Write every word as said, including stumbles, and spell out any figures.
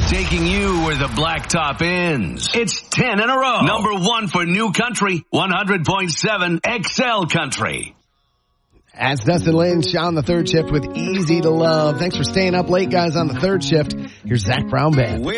taking you where the blacktop ends. It's ten in a row. Number one for New Country, one hundred point seven X L Country. That's Dustin Lynch on the third shift with Easy to Love. Thanks for staying up late, guys, on the third shift. Here's Zach Brown Band.